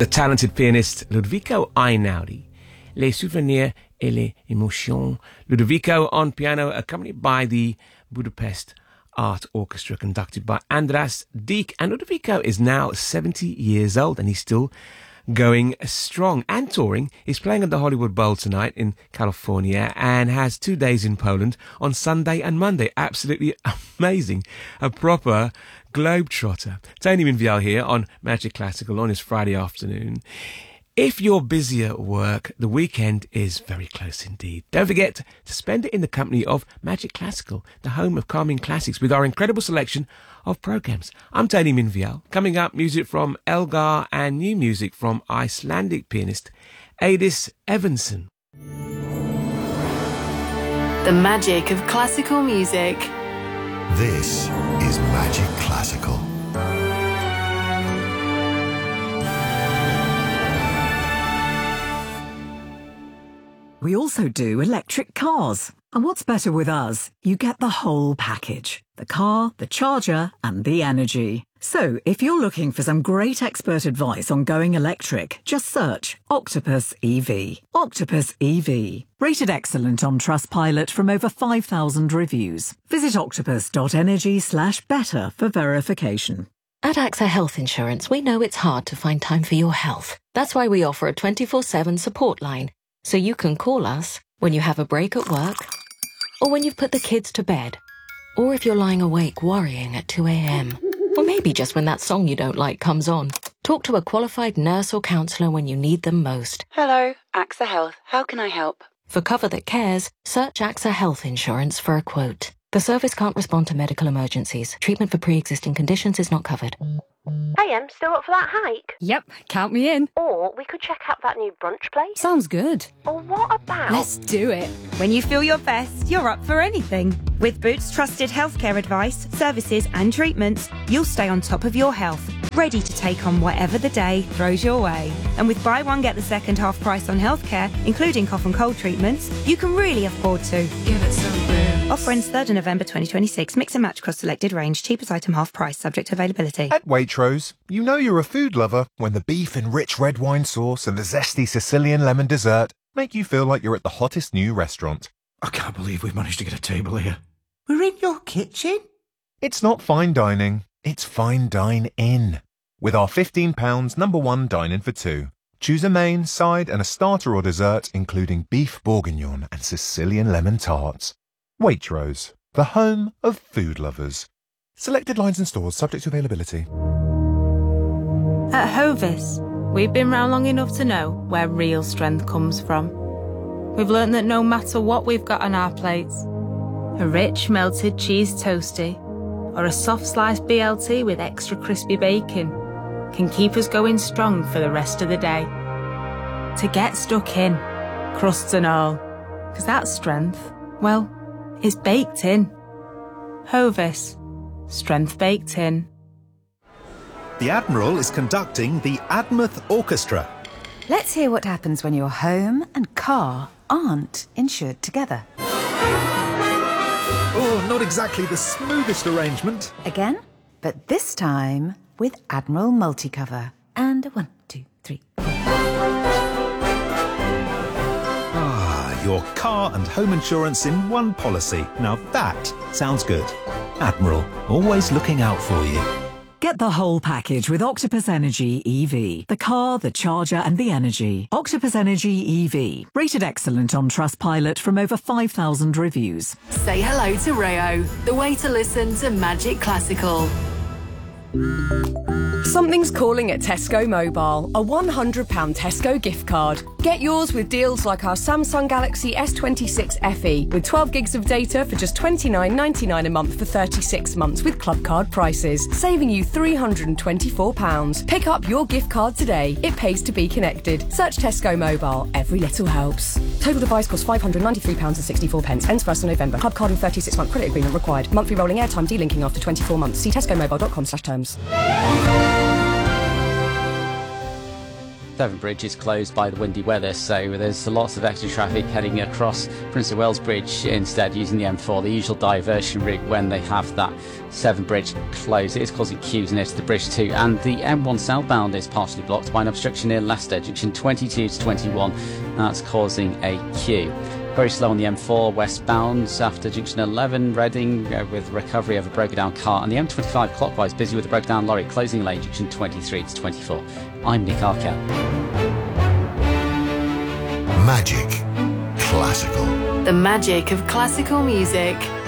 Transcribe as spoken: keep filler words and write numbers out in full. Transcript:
the talented pianist Ludovico Einaudi. Les souvenirs et les émotions. Ludovico on piano, accompanied by the Budapest Art Orchestra, conducted by Andras Dieck. And Ludovico is now seventy years old, and he's still going strong and touring. He's playing at the Hollywood Bowl tonight in California and has two days in Poland on Sunday and Monday. Absolutely amazing. A proper globetrotter. Tony Minvial here on Magic Classical on his Friday afternoon. If you're busy at work, the weekend is very close indeed. Don't forget to spend it in the company of Magic Classical, the home of calming classics, with our incredible selection of programs. I'm Tony Minvial. Coming up, music from Elgar and new music from Icelandic pianist Eidís Evansson. The magic of classical music. This is Magic Classical. We also do electric cars. And what's better with us? You get the whole package. The car, the charger, and the energy. So, if you're looking for some great expert advice on going electric, just search Octopus E V. Octopus E V. Rated excellent on Trustpilot from over five thousand reviews. Visit octopus.energy slash better for verification. At AXA Health Insurance, we know it's hard to find time for your health. That's why we offer a twenty-four seven support line. So you can call us when you have a break at work, or when you've put the kids to bed, or if you're lying awake worrying at two a.m, or maybe just when that song you don't like comes on. Talk to a qualified nurse or counsellor when you need them most. Hello, AXA Health. How can I help? For cover that cares, search AXA Health Insurance for a quote. The service can't respond to medical emergencies. Treatment for pre-existing conditions is not covered. Hey, Em, still up for that hike? Yep, count me in. Or we could check out that new brunch place. Sounds good. Or what about... Let's do it. When you feel your best, you're up for anything. With Boots trusted healthcare advice, services and treatments, you'll stay on top of your health, ready to take on whatever the day throws your way. And with buy one, get the second half price on healthcare, including cough and cold treatments, you can really afford to. Give it some Boots. Offer ends third of November twenty twenty-six. Mix and match across selected range. Cheapest item half price, subject to availability. At Waitrose, you know you're a food lover when the beef and rich red wine sauce and the zesty Sicilian lemon dessert make you feel like you're at the hottest new restaurant. I can't believe we've managed to get a table here. We're in your kitchen? It's not fine dining, it's fine dine-in. With our fifteen pounds number one dine-in for two. Choose a main, side and a starter or dessert, including beef bourguignon and Sicilian lemon tarts. Waitrose, the home of food lovers. Selected lines and stores subject to availability. At Hovis, we've been round long enough to know where real strength comes from. We've learnt that no matter what we've got on our plates, a rich melted cheese toastie or a soft sliced B L T with extra crispy bacon can keep us going strong for the rest of the day. To get stuck in, crusts and all, because that strength, well, is baked in. Hovis, strength baked in. The Admiral is conducting the Admouth Orchestra. Let's hear what happens when your home and car aren't insured together. Oh, not exactly the smoothest arrangement. Again, but this time with Admiral Multicover. And a one, two, three, four. Ah, your car and home insurance in one policy. Now that sounds good. Admiral, always looking out for you. Get the whole package with Octopus Energy E V. The car, the charger and the energy. Octopus Energy E V. Rated excellent on Trustpilot from over five thousand reviews. Say hello to Rayo, the way to listen to Magic Classical. Something's calling at Tesco Mobile. A one hundred pounds Tesco gift card. Get yours with deals like our Samsung Galaxy S twenty-six F E with twelve gigs of data for just twenty-nine ninety-nine a month for thirty-six months with club card prices, saving you three hundred twenty-four pounds. Pick up your gift card today. It pays to be connected. Search Tesco Mobile. Every little helps. Total device costs five hundred ninety-three pounds sixty-four. Ends first of November. Club card and thirty-six month credit agreement required. Monthly rolling airtime delinking after twenty-four months. See tesco mobile dot com slash terms. Severn Bridge is closed by the windy weather, so there's lots of extra traffic heading across Prince of Wales Bridge instead using the M four, the usual diversion route when they have that Severn Bridge closed. It is causing queues near to the bridge too, and the M one southbound is partially blocked by an obstruction near Leicester, junction twenty-two to twenty-one. That's causing a queue. Very slow on the M four westbound after junction eleven, Reading, uh, with recovery of a broken down car, and the M twenty-five clockwise busy with a broken down lorry closing lane junction twenty-three to twenty-four. I'm Nick Arkel. Magic Classical. The magic of classical music.